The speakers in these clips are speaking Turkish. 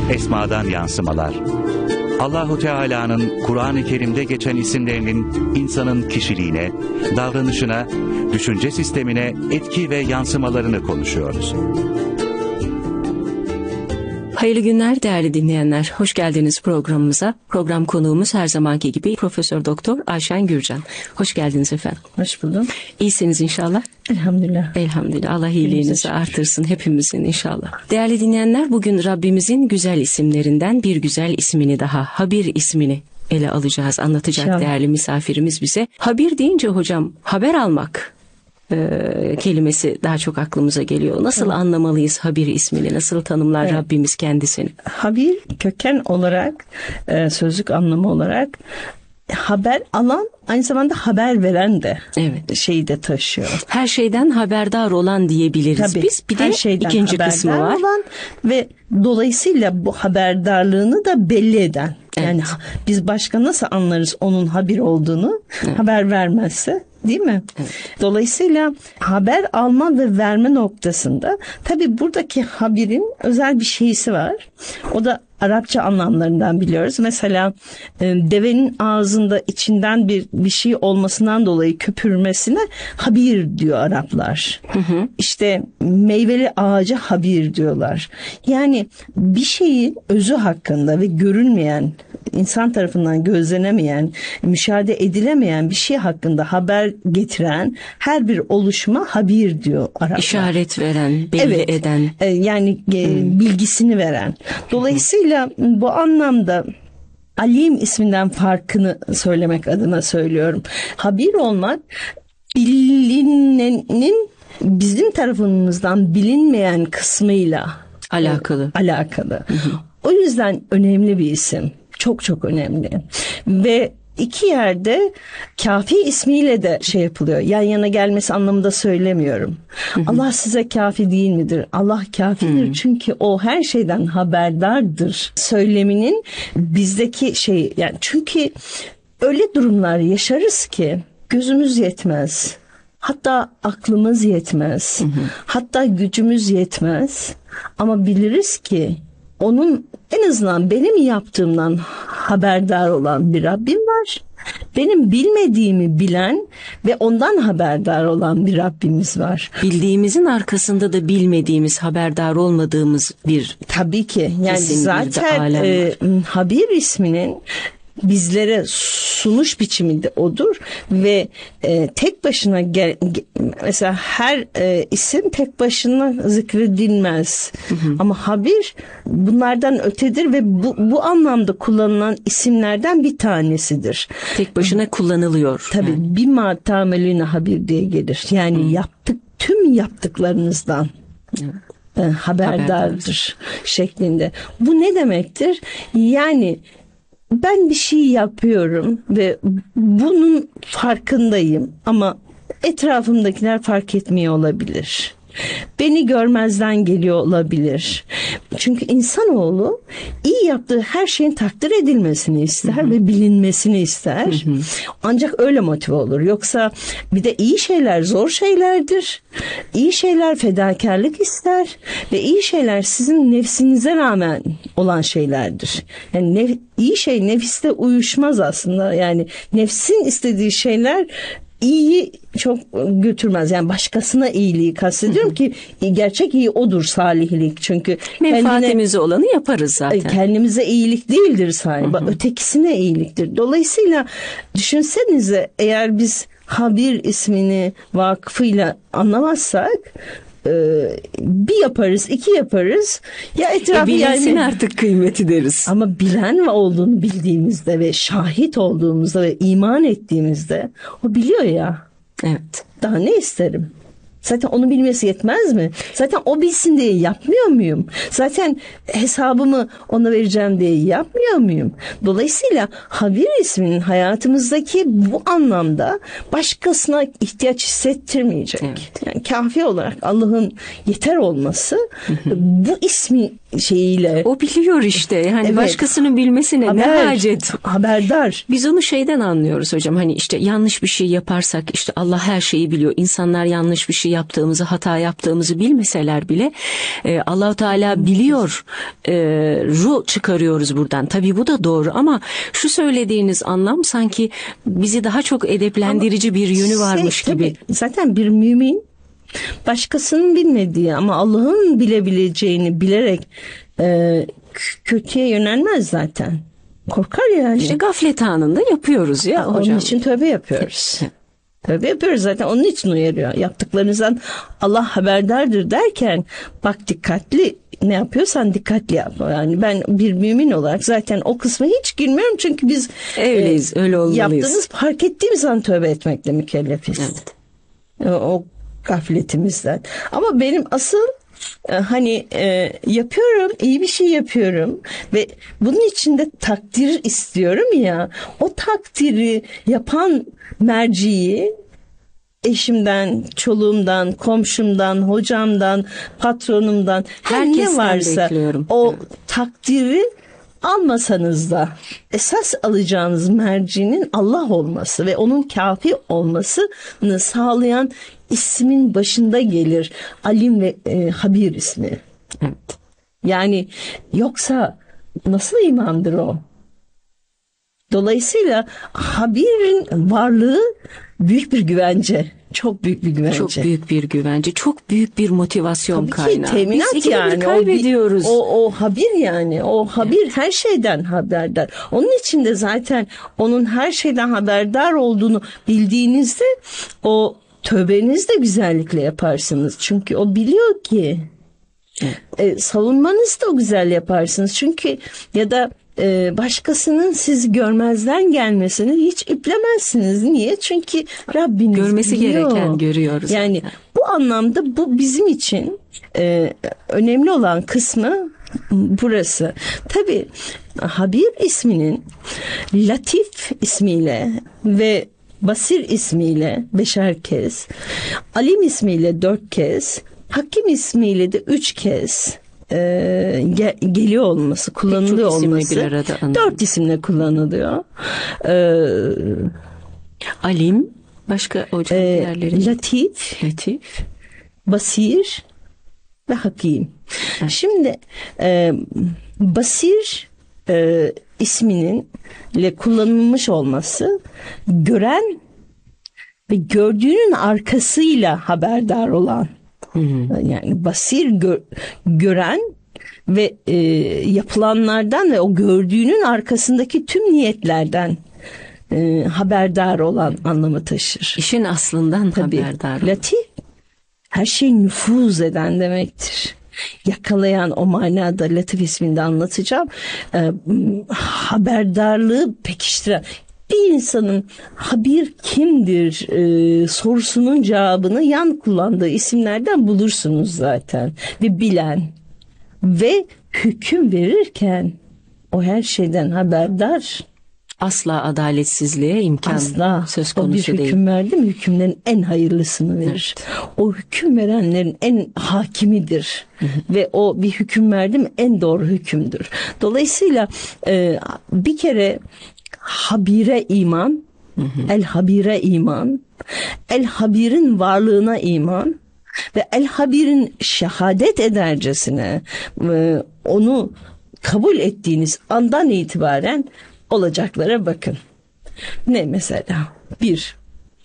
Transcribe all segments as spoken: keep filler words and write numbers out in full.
Esmadan yansımalar. Allahu Teala'nın Kur'an-ı Kerim'de geçen isimlerinin insanın kişiliğine, davranışına, düşünce sistemine etki ve yansımalarını konuşuyoruz. Hayırlı günler değerli dinleyenler. Hoş geldiniz programımıza. Program konuğumuz her zamanki gibi Profesör Doktor Ayşen Gürcan. Hoş geldiniz efendim. Hoş buldum. İyisiniz inşallah. Elhamdülillah. Elhamdülillah. Allah iyiliğinizi artırsın hepimizin inşallah. Değerli dinleyenler, bugün Rabbimizin güzel isimlerinden bir güzel ismini daha, Habir ismini ele alacağız. Anlatacak İnşallah. Değerli misafirimiz bize. Habir deyince hocam, haber almak e, kelimesi daha çok aklımıza geliyor. Nasıl evet. anlamalıyız Habir ismini? Nasıl tanımlar evet. Rabbimiz kendisini? Habir köken olarak, e, sözlük anlamı olarak haber alan, aynı zamanda haber veren de evet. şeyi de taşıyor. Her şeyden haberdar olan diyebiliriz Tabii, biz. Bir de ikinci kısmı var. Olan ve dolayısıyla bu haberdarlığını da belli eden. Evet. Yani biz başka nasıl anlarız onun habir olduğunu evet. haber vermezse, değil mi? Evet. Dolayısıyla haber alma ve verme noktasında tabii buradaki habirin özel bir şeysi var. O da Arapça anlamlarından biliyoruz. Mesela e, devenin ağzında içinden bir bir şey olmasından dolayı köpürmesine habir diyor Araplar. Hı hı. İşte meyveli ağaca habir diyorlar. Yani bir şeyin özü hakkında ve görülmeyen, insan tarafından gözlenemeyen, müşahede edilemeyen bir şey hakkında haber getiren her bir oluşuma habir diyor Araplar. İşaret veren, belli evet, eden. E, yani e, hmm. bilgisini veren. Dolayısıyla bu anlamda Alim isminden farkını söylemek adına söylüyorum. Habir olmak, bilinenin bizim tarafımızdan bilinmeyen kısmıyla alakalı. E, alakalı. Hı hı. O yüzden önemli bir isim. Çok çok önemli. Ve iki yerde kafi ismiyle de şey yapılıyor. Yan yana gelmesi anlamında söylemiyorum. Hı hı. Allah size kafi değil midir? Allah kafidir. Hı. Çünkü o her şeyden haberdardır. Söyleminin bizdeki şey, yani çünkü öyle durumlar yaşarız ki gözümüz yetmez. Hatta aklımız yetmez. Hı hı. Hatta gücümüz yetmez. Ama biliriz ki onun en azından benim yaptığımdan haberdar olan bir Rabbim var. Benim bilmediğimi bilen ve ondan haberdar olan bir Rabbimiz var. Bildiğimizin arkasında da bilmediğimiz, haberdar olmadığımız bir tabii ki. Yani zaten e, Habir isminin bizlere sunuş biçimi de odur ve e, tek başına gel, mesela her e, isim tek başına zikredilmez. Hı hı. Ama habir bunlardan ötedir ve bu, bu anlamda kullanılan isimlerden bir tanesidir. Tek başına hı. kullanılıyor. Tabii yani. Bima tamelüne habir diye gelir. Yani hı. yaptık tüm yaptıklarınızdan. Evet. E, haberdardır Haberdardır. şeklinde. Bu ne demektir? Yani ben bir şey yapıyorum ve bunun farkındayım ama etrafımdakiler fark etmiyor olabilir. Beni görmezden geliyor olabilir. Çünkü insanoğlu iyi yaptığı her şeyin takdir edilmesini ister hı hı. ve bilinmesini ister. Hı hı. Ancak öyle motive olur. Yoksa bir de iyi şeyler zor şeylerdir. İyi şeyler fedakarlık ister ve iyi şeyler sizin nefsinize rağmen olan şeylerdir. Yani nef- iyi şey nefiste uyuşmaz aslında. Yani nefsin istediği şeyler İyiyi çok götürmez. Yani başkasına iyiliği kastediyorum ki gerçek iyi odur, salihlik. Çünkü menfaatimize olanı yaparız zaten. Kendimize iyilik değildir sahibi. Ötekisine iyiliktir. Dolayısıyla düşünsenize, eğer biz Habir ismini vakfıyla anlamazsak bir yaparız, iki yaparız. Ya etrafı e bilinsin yani artık kıymeti deriz. Ama bilen olduğunu bildiğimizde ve şahit olduğumuzda ve iman ettiğimizde o biliyor ya. Evet. Daha ne isterim? Zaten onu bilmesi yetmez mi? Zaten o bilsin diye yapmıyor muyum? Zaten hesabımı ona vereceğim diye yapmıyor muyum? Dolayısıyla Habir isminin hayatımızdaki bu anlamda başkasına ihtiyaç hissettirmeyecek. Evet. Yani kafi olarak Allah'ın yeter olması bu ismi şeyiyle. O biliyor işte. Yani evet. Başkasının bilmesine Haber, ne hacet? Haberdar. Biz onu şeyden anlıyoruz hocam. Hani işte yanlış bir şey yaparsak işte Allah her şeyi biliyor. İnsanlar yanlış bir şey yaptığımızı, hata yaptığımızı bilmeseler bile e, Allahu Teala biliyor. E, ru çıkarıyoruz buradan. Tabii bu da doğru ama şu söylediğiniz anlam sanki bizi daha çok edeplendirici bir yönü varmış şey, gibi. Tabii, zaten bir mümin başkasının bilmediği ama Allah'ın bilebileceğini bilerek e, kötüye yönelmez zaten. Korkar yani. İşte gaflet anında yapıyoruz ya hocam. Onun için tövbe yapıyoruz. Tövbe yapıyoruz zaten, onun için uyarıyor. Yaptıklarınızdan Allah haberdardır derken bak dikkatli, ne yapıyorsan dikkatli yap. Yani ben bir mümin olarak zaten o kısma hiç girmiyorum çünkü biz öyleyiz, e, öyle olmalıyız. Yaptığımız fark ettiğimiz an tövbe etmekle mükellefiz. Evet. O, o gafletimizden. Ama benim asıl hani e, yapıyorum, iyi bir şey yapıyorum ve bunun için de takdir istiyorum ya, o takdiri yapan merciyi eşimden, çoluğumdan, komşumdan, hocamdan, patronumdan, her ne varsa bekliyorum. o takdiri almasanız da esas alacağınız mercinin Allah olması ve onun kafi olmasını sağlayan ismin başında gelir Alim ve e, Habir ismi. Evet. Yani yoksa nasıl imandır o? Dolayısıyla Habir'in varlığı büyük bir güvence. Çok büyük bir güvence. Çok büyük bir güvence. Çok büyük bir motivasyon Tabii kaynağı. ki teminat Biz yani. kaybediyoruz. O, o, o habir yani. O habir evet. Her şeyden haberdar. Onun için de zaten onun her şeyden haberdar olduğunu bildiğinizde o tövbenizi de güzellikle yaparsınız. Çünkü o biliyor ki evet. e, savunmanızı da güzel yaparsınız. Çünkü ya da e, başkasının sizi görmezden gelmesini hiç iplemezsiniz. Niye? Çünkü Rabbiniz görmesi biliyor. gereken görüyoruz. Yani bu anlamda bu bizim için e, önemli olan kısmı burası. Tabii Habir isminin Latif ismiyle ve Basir ismiyle beşer kez, Alim ismiyle dört kez, Hakim ismiyle de üç kez e, ge, geliyor olması, kullanılıyor olması. Dört isimle kullanılıyor. E, Alim, başka hocam e, diğerleri. Latif, Latif, Basir ve Hakim. Evet. Şimdi e, Basir e, isminin ile kullanılmış olması gören ve gördüğünün arkasıyla haberdar olan. Hmm. Yani basir gö- gören ve e, yapılanlardan ve o gördüğünün arkasındaki tüm niyetlerden e, haberdar olan anlamı taşır. İşin aslından Tabii, haberdar. Latif her şey nüfuz eden demektir. Yakalayan, o manada Latif isminde anlatacağım. E, haberdarlığı pekiştiren. Bir insanın habir kimdir e, sorusunun cevabını yan kullandığı isimlerden bulursunuz zaten. Ve bilen ve hüküm verirken o her şeyden haberdar. Asla adaletsizliğe imkan Asla. söz konusu değil. O bir hüküm değil. verdi mi hükümlerin en hayırlısını verir. Evet. O hüküm verenlerin en hakimidir. Hı hı. Ve o bir hüküm verdi mi en doğru hükümdür. Dolayısıyla e, bir kere Habire iman, hı hı. El Habire iman, El Habir'in varlığına iman ve El Habir'in şehadet edercesine e, onu kabul ettiğiniz andan itibaren olacaklara bakın. Ne mesela? Bir,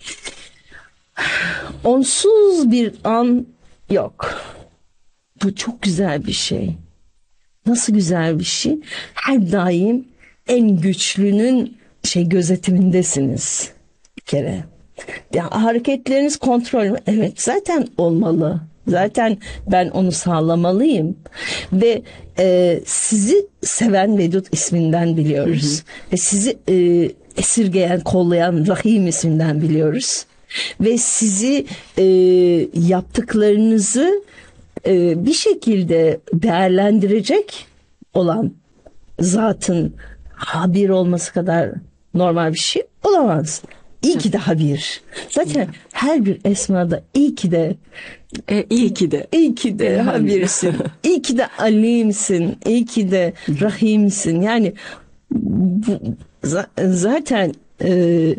onsuz bir an yok. Bu çok güzel bir şey. Nasıl güzel bir şey? Her daim en güçlünün şey gözetimindesiniz bir kere. Ya hareketleriniz kontrol, evet zaten olmalı. Zaten ben onu sağlamalıyım. Ve e, sizi seven Vedud isminden biliyoruz. Hı hı. Ve sizi e, esirgeyen, kollayan Rahim isminden biliyoruz. Ve sizi e, yaptıklarınızı e, bir şekilde değerlendirecek olan zatın habir olması kadar normal bir şey olamaz. İyi ki de habir. Zaten her bir esmada iyi ki de e, iyi ki de iyi ki de habirsin. İyi ki de alimsin. İyi ki de rahimsin. Yani bu, zaten e,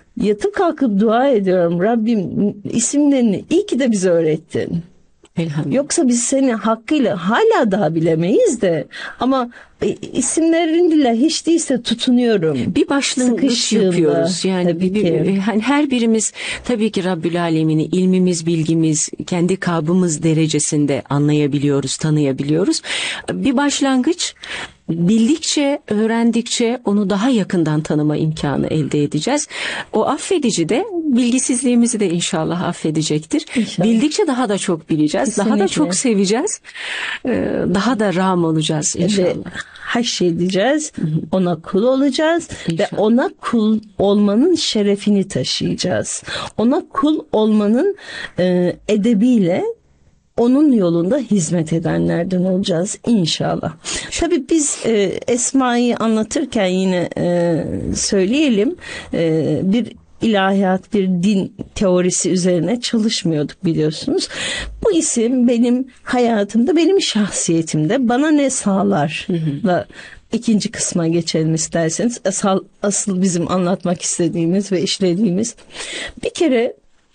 yatıp kalkıp dua ediyorum. Rabbim isimlerini iyi ki de bize öğrettin. Elhamdülillah. Yoksa biz seni hakkıyla hala daha bilemeyiz de, ama isimleriyle hiç değilse tutunuyorum. Bir başlangıç yapıyoruz. Yani bir, bir, hani her birimiz tabii ki Rabbül Alemin'i ilmimiz, bilgimiz, kendi kabımız derecesinde anlayabiliyoruz, tanıyabiliyoruz. Bir başlangıç. Bildikçe, öğrendikçe onu daha yakından tanıma imkanı elde edeceğiz. O affedici de bilgisizliğimizi de inşallah affedecektir. İnşallah. Bildikçe daha da çok bileceğiz. Kesinlikle. Daha da çok seveceğiz. Daha da rağm olacağız inşallah. Ve her şey diyeceğiz. Ona kul olacağız. İnşallah. Ve ona kul olmanın şerefini taşıyacağız. Ona kul olmanın e, edebiyle onun yolunda hizmet edenlerden olacağız inşallah. Tabii biz e, Esma'yı anlatırken yine e, söyleyelim, e, bir ilahiyat, bir din teorisi üzerine çalışmıyorduk biliyorsunuz. Bu isim benim hayatımda, benim şahsiyetimde bana ne sağlar? Da ikinci kısma geçelim isterseniz. Asıl, asıl bizim anlatmak istediğimiz ve işlediğimiz. Bir kere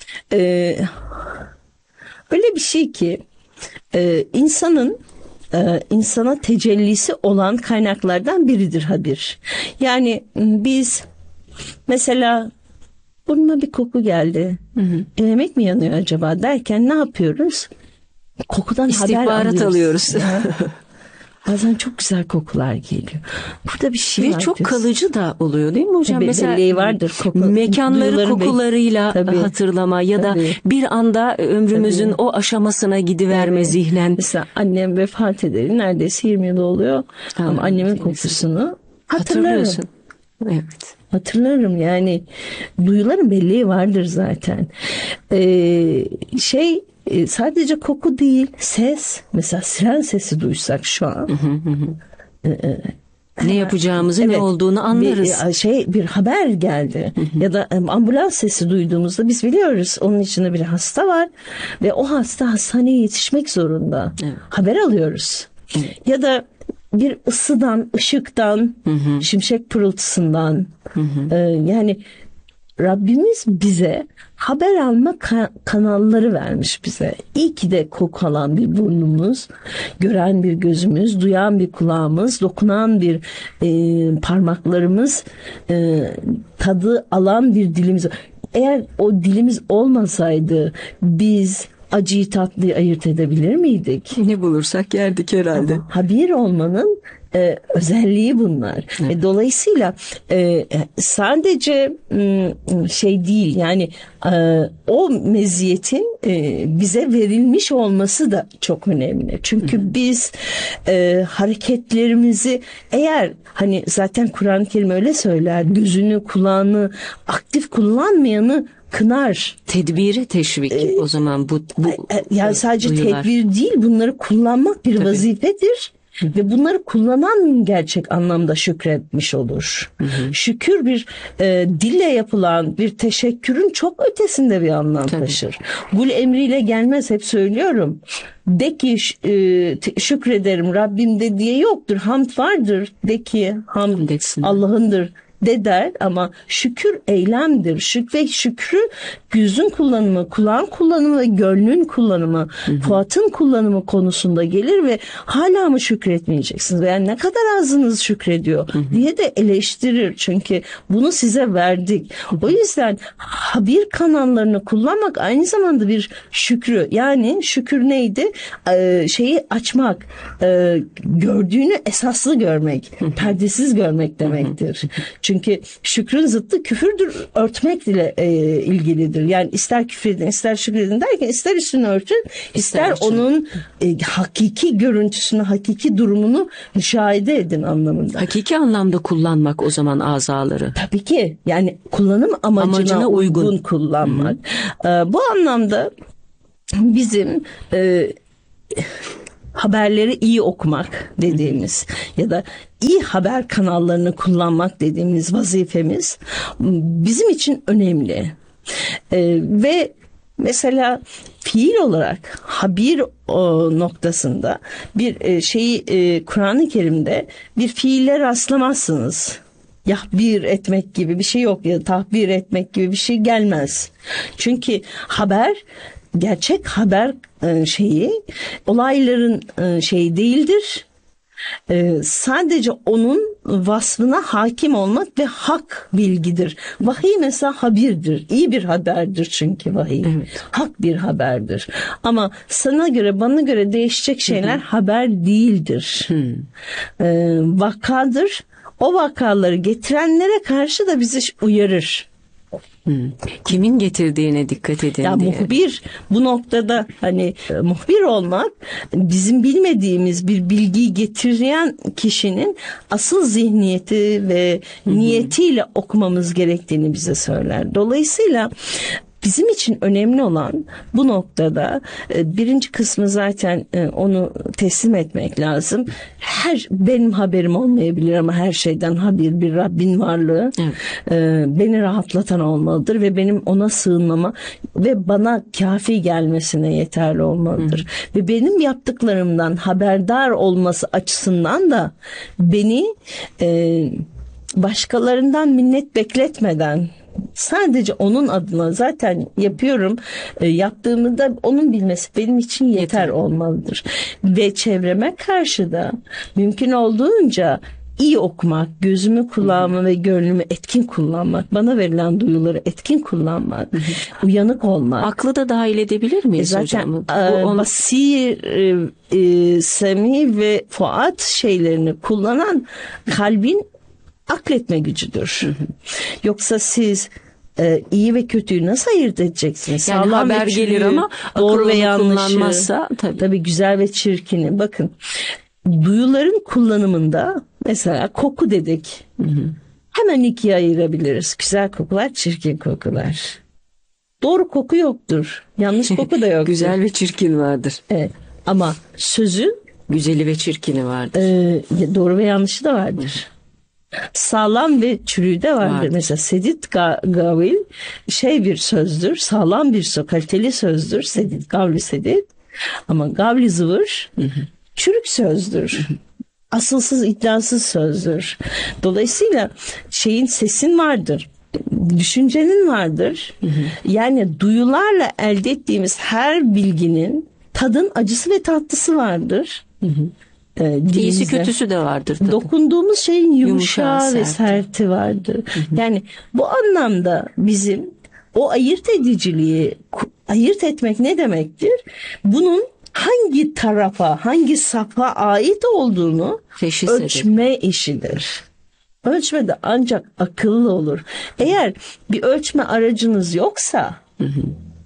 e, öyle bir şey ki e, insanın e, insana tecellisi olan kaynaklardan biridir habir. Yani biz mesela burnuma bir koku geldi. Hı hı. Yemek mi yanıyor acaba derken ne yapıyoruz? Kokudan İstihbarat haber alıyoruz. alıyoruz. Bazen çok güzel kokular geliyor. Burada bir şey Ve var. çok diyorsun. kalıcı da oluyor değil mi hocam? Tabii, mesela vardır, koku, mekanları kokularıyla tabii, hatırlama ya da tabii, bir anda ömrümüzün tabii, o aşamasına gidiverme tabii, zihnen. Mesela annem vefat edeli neredeyse yirmi yıl oluyor. Ha, ama annemin kokusunu hatırlarım. Evet. Hatırlarım yani, duyuların belleği vardır zaten. Ee, şey sadece koku değil, ses. Mesela siren sesi duysak şu an. Hı hı hı. Ee, ne yapacağımızı, evet, ne olduğunu anlarız. Bir, şey bir haber geldi. Hı hı. Ya da ambulans sesi duyduğumuzda biz biliyoruz onun içinde bir hasta var ve o hasta hastaneye yetişmek zorunda. Evet. Haber alıyoruz. Evet. Ya da bir ısıdan, ışıktan, hı hı, şimşek pırıltısından, hı hı, e, yani Rabbimiz bize haber alma ka- kanalları vermiş bize. İyi ki de koku alan bir burnumuz, gören bir gözümüz, duyan bir kulağımız, dokunan bir e, parmaklarımız, e, tadı alan bir dilimiz. Eğer o dilimiz olmasaydı biz acıyı tatlıyı ayırt edebilir miydik? Ne bulursak yerdik herhalde. Ama habir olmanın e, özelliği bunlar. Evet. E, dolayısıyla e, sadece m, şey değil yani e, o meziyetin e, bize verilmiş olması da çok önemli. Çünkü Hı. biz e, hareketlerimizi eğer hani zaten Kur'an-ı Kerim öyle söyler, gözünü kulağını aktif kullanmayanı kınar. Tedbiri teşvik ee, o zaman bu, bu yani sadece duyular, tedbir değil, bunları kullanmak bir Tabii. vazifedir. Hı. Ve bunları kullanan gerçek anlamda şükretmiş olur. Hı hı. Şükür bir e, dille yapılan bir teşekkürün çok ötesinde bir anlam Tabii. taşır. Gul emriyle gelmez, hep söylüyorum. De ki e, şükrederim Rabbim de diye yoktur. Hamd vardır. De ki hamd Allah'ındır de der, ama şükür eylemdir. Şük ve şükrü gözün kullanımı, kulağın kullanımı ve gönlün kullanımı, hı hı. Fuat'ın kullanımı konusunda gelir ve hala mı şükretmeyeceksiniz? Veya ne kadar azınız şükrediyor hı hı. diye de eleştirir. Çünkü bunu size verdik. Hı hı. O yüzden habir kanallarını kullanmak aynı zamanda bir şükrü. Yani şükür neydi? Ee, şeyi açmak, e, gördüğünü esaslı görmek, hı hı. perdesiz görmek demektir. Hı hı. Çünkü şükrün zıttı küfürdür, örtmek ile e, ilgilidir. Yani ister küfredin, ister şükredin derken ister üstünü örtün, ister, ister onun e, hakiki görüntüsünü, hakiki durumunu müşahede edin anlamında. Hakiki anlamda kullanmak o zaman azaları. Tabii ki. Yani kullanım amacına, amacına uygun. uygun kullanmak. E, bu anlamda bizim e, haberleri iyi okumak dediğimiz ya da iyi haber kanallarını kullanmak dediğimiz vazifemiz bizim için önemli. Ee, ve mesela fiil olarak habir o noktasında bir e, şeyi e, Kur'an-ı Kerim'de bir fiille rastlamazsınız. yahbir etmek gibi bir şey yok ya tahbir etmek gibi bir şey gelmez. Çünkü haber, gerçek haber şeyi olayların şeyi değildir. Ee, sadece onun vasfına hakim olmak ve hak bilgidir. Vahiy mesela habirdir. İyi bir haberdir çünkü vahiy. Evet. Hak bir haberdir. Ama sana göre bana göre değişecek şeyler, hı hı, haber değildir. Hı. Ee, vakadır. O vakaları getirenlere karşı da bizi uyarır. Hmm. Kimin getirdiğine dikkat edin ya diye. Muhbir bu noktada hani muhbir olmak bizim bilmediğimiz bir bilgiyi getiren kişinin asıl zihniyeti ve Hı-hı. niyetiyle okumamız gerektiğini bize söyler. Dolayısıyla bizim için önemli olan bu noktada birinci kısmı zaten onu teslim etmek lazım. Her benim haberim olmayabilir ama her şeyden haber bir Rabbin varlığı, evet, beni rahatlatan olmalıdır ve benim ona sığınmama ve bana kafi gelmesine yeterli olmalıdır. Hı. Ve benim yaptıklarımdan haberdar olması açısından da beni başkalarından minnet bekletmeden sadece onun adına zaten yapıyorum. E, yaptığımı da onun bilmesi benim için yeter, yeter olmalıdır. Ve çevreme karşı da mümkün olduğunca iyi okumak, gözümü, kulağımı Hı-hı. ve gönlümü etkin kullanmak, bana verilen duyuları etkin kullanmak, Hı-hı. uyanık olmak. Aklı da dahil edebilir miyiz e zaten, hocam? Zaten e, basir, e, e, semi ve fuat şeylerini kullanan kalbin akletme gücüdür. Hı hı. Yoksa siz e, iyi ve kötüyü nasıl ayırt edeceksiniz? Yani sağlam haber çürüğü, gelir ama doğru ve yanlışı kullanmazsa tabii. tabii güzel ve çirkini. Bakın duyuların kullanımında mesela koku dedik. Hı hı. Hemen ikiye ayırabiliriz. Güzel kokular, çirkin kokular. Doğru koku yoktur. Yanlış koku da yoktur. Güzel ve çirkin vardır. Evet. Ama sözün güzeli ve çirkini vardır. E, doğru ve yanlışı da vardır. Hı. Sağlam ve çürüğü de vardır. vardır. Mesela sedit gavil şey bir sözdür. Sağlam bir söz, kaliteli sözdür. Sedit, gavli sedit. Ama gavli zıvır, hı hı. çürük sözdür. Hı hı. Asılsız, iddiasız sözdür. Dolayısıyla şeyin sesin vardır. Düşüncenin vardır. Hı hı. Yani duyularla elde ettiğimiz her bilginin tadın acısı ve tatlısı vardır. Hı hı. Dilimizde. İyisi kötüsü de vardır tabii. Dokunduğumuz şeyin yumuşağı Yumuşağı, ve serti, serti vardır. Hı hı. Yani bu anlamda bizim o ayırt ediciliği ayırt etmek ne demektir? Bunun hangi tarafa, hangi safa ait olduğunu Teşhis ölçme edin. işidir. Ölçme de ancak akıllı olur. Eğer bir ölçme aracınız yoksa hı hı.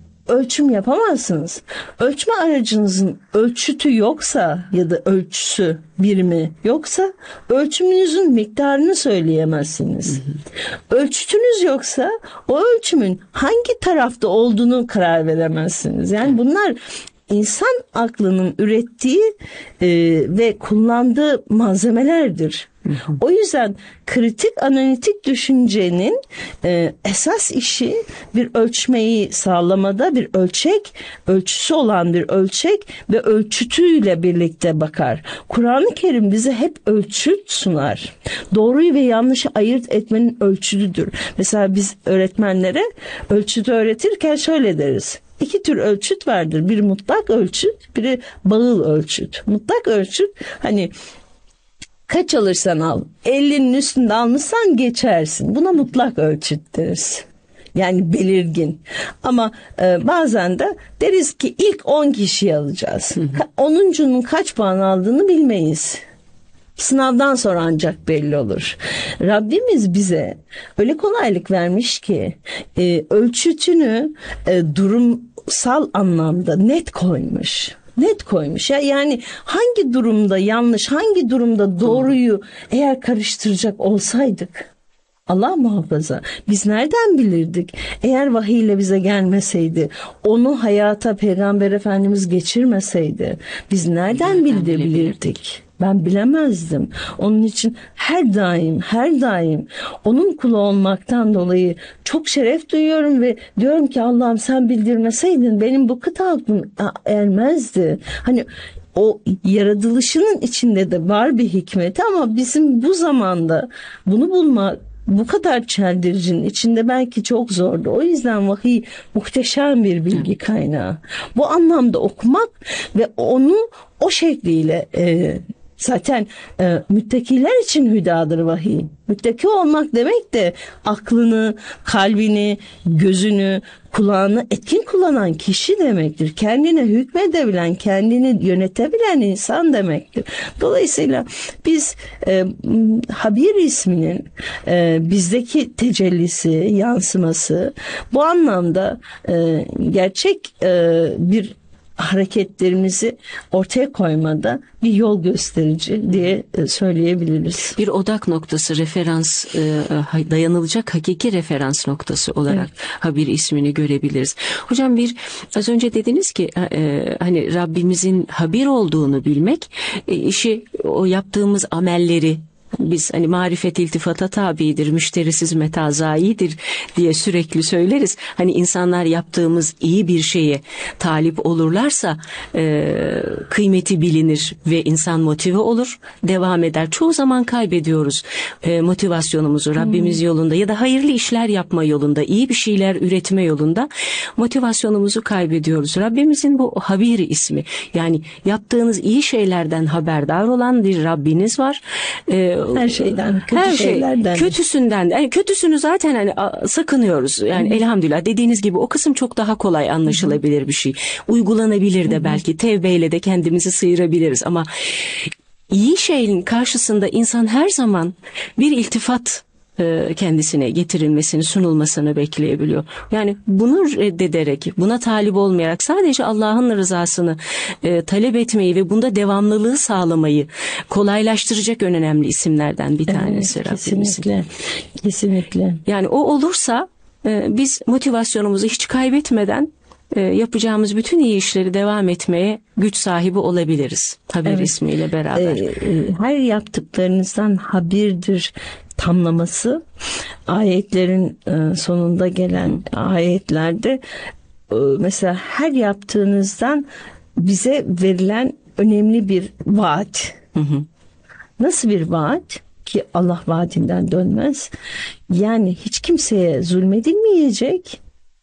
ölçüm yapamazsınız. Ölçme aracınızın ölçütü yoksa ya da ölçüsü birimi yoksa ölçümünüzün miktarını söyleyemezsiniz. Hı hı. Ölçütünüz yoksa o ölçümün hangi tarafta olduğunu karar veremezsiniz. Yani bunlar insan aklının ürettiği e, ve kullandığı malzemelerdir. Hı hı. O yüzden kritik analitik düşüncenin e, esas işi bir ölçmeyi sağlamada, bir ölçek, ölçüsü olan bir ölçek ve ölçütüyle birlikte bakar. Kur'an-ı Kerim bize hep ölçüt sunar. Doğruyu ve yanlışı ayırt etmenin ölçütüdür. Mesela biz öğretmenlere ölçütü öğretirken şöyle deriz. İki tür ölçüt vardır. Biri mutlak ölçüt, biri bağıl ölçüt. Mutlak ölçüt hani kaç alırsan al, ellinin üstünde almışsan geçersin. Buna mutlak ölçüt deriz. Yani belirgin. Ama e, bazen de deriz ki ilk on kişiyi alacağız. onuncunun kaç puan aldığını bilmeyiz. Sınavdan sonra ancak belli olur. Rabbimiz bize öyle kolaylık vermiş ki e, ölçütünü e, durumsal anlamda net koymuş. Net koymuş ya, yani hangi durumda yanlış, hangi durumda doğruyu eğer karıştıracak olsaydık, Allah muhafaza, biz nereden bilirdik? Eğer vahiyle bize gelmeseydi, onu hayata Peygamber Efendimiz geçirmeseydi, biz nereden, nereden bilebilirdik? Ben bilemezdim. Onun için her daim, her daim onun kulu olmaktan dolayı çok şeref duyuyorum ve diyorum ki Allah'ım sen bildirmeseydin benim bu kıt aklım ermezdi. Hani o yaratılışının içinde de var bir hikmeti ama bizim bu zamanda bunu bulmak bu kadar çeldiricinin içinde belki çok zordu. O yüzden vahiy muhteşem bir bilgi kaynağı. Bu anlamda okumak ve onu o şekliyle e, zaten e, müttakiler için hüdadır vahiy. Müttaki olmak demek de aklını, kalbini, gözünü, kulağını etkin kullanan kişi demektir. Kendine hükmedebilen, kendini yönetebilen insan demektir. Dolayısıyla biz e, Habir isminin e, bizdeki tecellisi, yansıması bu anlamda e, gerçek e, bir hareketlerimizi ortaya koymada bir yol gösterici diye söyleyebiliriz. Bir odak noktası, referans, dayanılacak hakiki referans noktası olarak evet. Habir ismini görebiliriz. Hocam bir az önce dediniz ki hani Rabbimizin habir olduğunu bilmek, işi o yaptığımız amelleri, biz hani marifet iltifata tabidir, müşterisiz meta zayidir diye sürekli söyleriz. Hani insanlar yaptığımız iyi bir şeye talip olurlarsa e, kıymeti bilinir ve insan motive olur, devam eder. Çoğu zaman kaybediyoruz e, motivasyonumuzu Rabbimiz hmm. yolunda ya da hayırlı işler yapma yolunda, iyi bir şeyler üretme yolunda motivasyonumuzu kaybediyoruz. Rabbimizin bu Habir ismi, yani yaptığınız iyi şeylerden haberdar olan bir Rabbiniz var. E, Her şeyden, kötü her şey, şeylerden. Kötüsünden, yani kötüsünü zaten hani sakınıyoruz. Yani Hı-hı. elhamdülillah dediğiniz gibi o kısım çok daha kolay anlaşılabilir Hı-hı. bir şey. Uygulanabilir de Hı-hı. belki tevbeyle de kendimizi sıyırabiliriz ama iyi şeyin karşısında insan her zaman bir iltifat kendisine getirilmesini, sunulmasını bekleyebiliyor. Yani bunu reddederek, buna talip olmayarak sadece Allah'ın rızasını e, talep etmeyi ve bunda devamlılığı sağlamayı kolaylaştıracak en önemli isimlerden bir tanesi evet, kesinlikle. Kesinlikle. Yani o olursa e, biz motivasyonumuzu hiç kaybetmeden e, yapacağımız bütün iyi işleri devam etmeye güç sahibi olabiliriz. Habir evet. ismiyle beraber. E, e, her yaptıklarınızdan habirdir tamlaması ayetlerin sonunda gelen ayetlerde mesela her yaptığınızdan bize verilen önemli bir vaat. Hı hı. Nasıl bir vaat? Ki Allah vaadinden dönmez. Yani hiç kimseye zulmedilmeyecek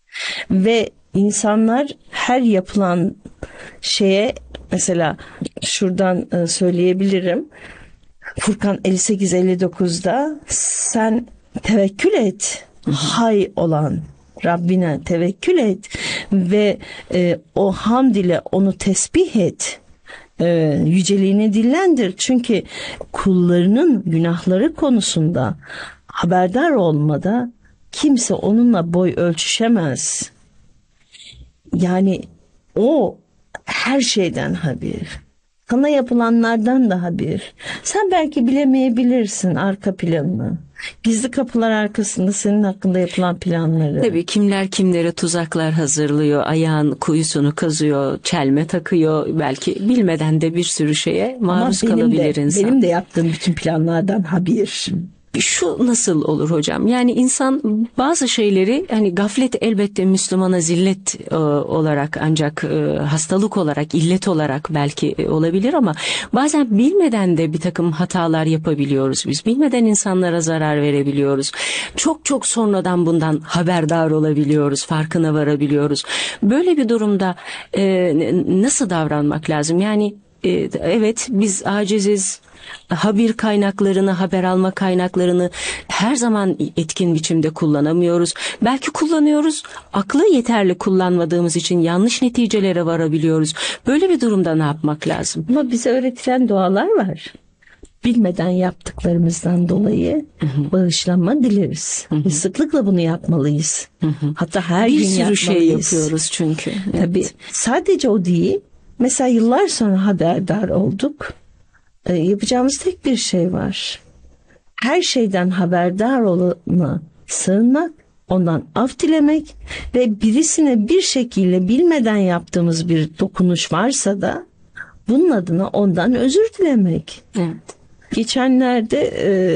ve insanlar her yapılan şeye, mesela şuradan söyleyebilirim. Furkan elli sekiz elli dokuzda sen tevekkül et, hay olan Rabbine tevekkül et ve e, o hamd ile onu tesbih et, e, yüceliğini dillendir. Çünkü kullarının günahları konusunda haberdar olmada kimse onunla boy ölçüşemez. Yani o her şeyden habir. Sana yapılanlardan da habir. Sen belki bilemeyebilirsin arka planını. Gizli kapılar arkasında senin hakkında yapılan planları. Tabii kimler kimlere tuzaklar hazırlıyor, ayağın kuyusunu kazıyor, çelme takıyor. Belki bilmeden de bir sürü şeye maruz Ama benim kalabilir de, insan. Benim de yaptığım bütün planlardan habir. Şu nasıl olur hocam? Yani insan bazı şeyleri, hani gaflet elbette Müslümana zillet e, olarak, ancak e, hastalık olarak, illet olarak belki e, olabilir ama bazen bilmeden de bir takım hatalar yapabiliyoruz biz. Bilmeden insanlara zarar verebiliyoruz. Çok çok sonradan bundan haberdar olabiliyoruz, farkına varabiliyoruz. Böyle bir durumda e, nasıl davranmak lazım? Yani e, evet biz aciziz. Haber kaynaklarını, haber alma kaynaklarını her zaman etkin biçimde kullanamıyoruz. Belki kullanıyoruz, aklı yeterli kullanmadığımız için yanlış neticelere varabiliyoruz. Böyle bir durumda ne yapmak lazım? Ama bize öğretilen dualar var. Bilmeden yaptıklarımızdan dolayı hı hı. bağışlanma dileriz. Hı hı. Ve sıklıkla bunu yapmalıyız. Hı hı. Hatta her bir gün sürü yapmalıyız. şey yapıyoruz çünkü. Evet. Tabii. Sadece o değil. Mesela yıllar sonra haberdar olduk. Ee, yapacağımız tek bir şey var. Her şeyden haberdar olana sığınmak, ondan af dilemek ve birisine bir şekilde bilmeden yaptığımız bir dokunuş varsa da bunun adına ondan özür dilemek. Evet. Geçenlerde e,